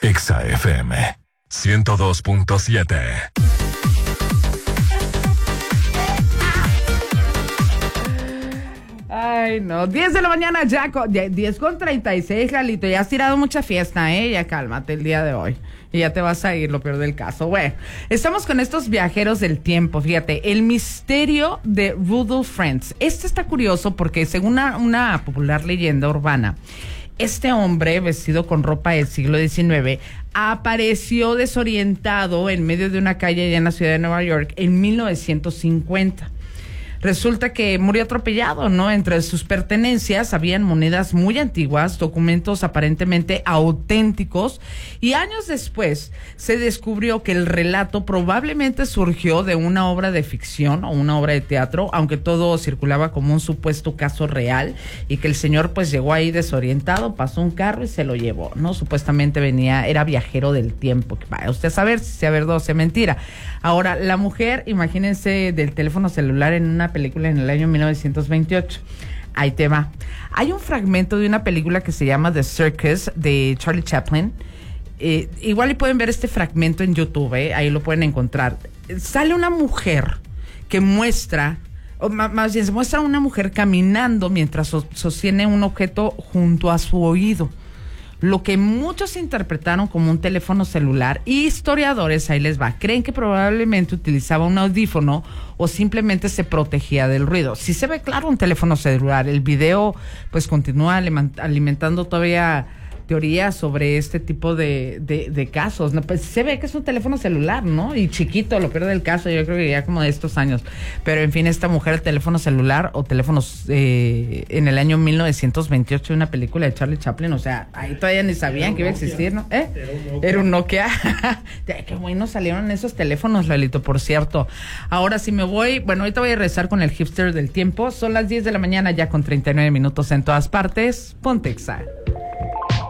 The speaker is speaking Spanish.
Exa FM 102.7. Ay, no. 10 de la mañana ya, 10:36, Lalito. Ya has tirado mucha fiesta, ¿eh? Ya cálmate el día de hoy. Y ya te vas a ir, lo peor del caso. Bueno, estamos con estos viajeros del tiempo. Fíjate, el misterio de Rudolph Friends. Este está curioso porque según una popular leyenda urbana, este hombre, vestido con ropa del siglo XIX, apareció desorientado en medio de una calle allá en la ciudad de Nueva York en 1950. Resulta que murió atropellado, ¿no? Entre sus pertenencias habían monedas muy antiguas, documentos aparentemente auténticos, y años después se descubrió que el relato probablemente surgió de una obra de ficción o una obra de teatro, aunque todo circulaba como un supuesto caso real, y que el señor pues llegó ahí desorientado, pasó un carro y se lo llevó, ¿no? Supuestamente era viajero del tiempo. Vaya usted a saber si sea verdad o sea mentira. Ahora, la mujer, imagínense, del teléfono celular en una película en el año 1928. Ahí te va. Hay un fragmento de una película que se llama The Circus de Charlie Chaplin. Igual y pueden ver este fragmento en YouTube, ahí lo pueden encontrar. Sale una mujer que muestra, o más bien se muestra una mujer caminando mientras sostiene un objeto junto a su oído. Lo que muchos interpretaron como un teléfono celular, y historiadores, ahí les va, creen que probablemente utilizaba un audífono o simplemente se protegía del ruido. Sí se ve claro un teléfono celular. El video pues continúa alimentando todavía teorías sobre este tipo de casos, ¿no? Pues se ve que es un teléfono celular, ¿no? Y chiquito, lo peor del caso, yo creo que ya como de estos años. Pero en fin, esta mujer, el teléfono celular o teléfonos en el año 1928, una película de Charlie Chaplin, o sea, ahí todavía ni sabían que iba a existir, ¿no? Era un Nokia. Qué bueno salieron esos teléfonos, Lalito, por cierto. Ahora sí me voy, bueno, ahorita voy a regresar con el hipster del tiempo. Son las 10 de la mañana ya con 39 minutos en todas partes. Ponte Exa.